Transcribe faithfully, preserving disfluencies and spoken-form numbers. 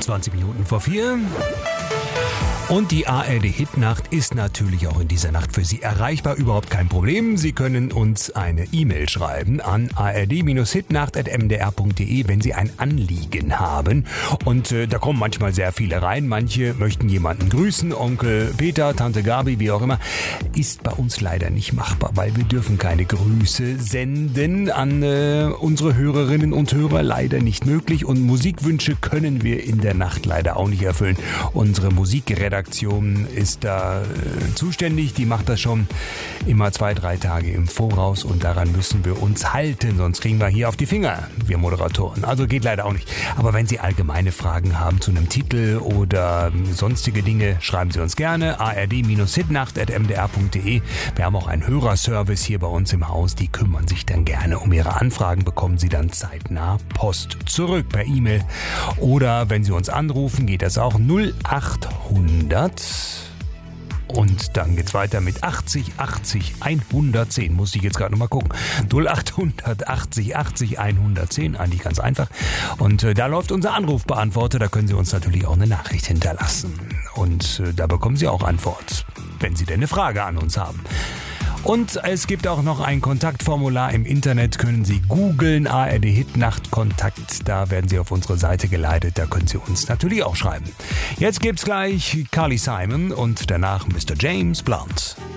zwanzig Minuten vor vier. Und die A R D-Hitnacht ist natürlich auch in dieser Nacht für Sie erreichbar. Überhaupt kein Problem. Sie können uns eine E-Mail schreiben an a r d hitnacht at m d r punkt d e, wenn Sie ein Anliegen haben. Und äh, da kommen manchmal sehr viele rein. Manche möchten jemanden grüßen. Onkel Peter, Tante Gabi, wie auch immer. Ist bei uns leider nicht machbar, weil wir dürfen keine Grüße senden an äh, unsere Hörerinnen und Hörer. Leider nicht möglich. Und Musikwünsche können wir in der Nacht leider auch nicht erfüllen. Unsere Musikredaktion ist da äh, zuständig, die macht das schon immer zwei, drei Tage im Voraus und daran müssen wir uns halten, sonst kriegen wir hier auf die Finger, wir Moderatoren. Also geht leider auch nicht. Aber wenn Sie allgemeine Fragen haben zu einem Titel oder sonstige Dinge, schreiben Sie uns gerne a r d hitnacht at m d r punkt d e. Wir haben auch einen Hörerservice hier bei uns im Haus, die kümmern sich dann gerne um Ihre Anfragen, bekommen Sie dann zeitnah Post zurück per E-Mail oder wenn Sie uns anrufen, geht das auch null acht hundert und dann geht's weiter mit achtzig achtzig hundertzehn. Muss ich jetzt gerade nochmal gucken. null acht hundert achtzig achtzig hundertzehn, eigentlich ganz einfach. Und äh, da läuft unser Anrufbeantworter, da können Sie uns natürlich auch eine Nachricht hinterlassen. Und äh, da bekommen Sie auch Antwort, wenn Sie denn eine Frage an uns haben. Und es gibt auch noch ein Kontaktformular im Internet, können Sie googeln, A R D Hitnacht Kontakt, da werden Sie auf unsere Seite geleitet, da können Sie uns natürlich auch schreiben. Jetzt gibt's gleich Carly Simon und danach Mister James Blunt.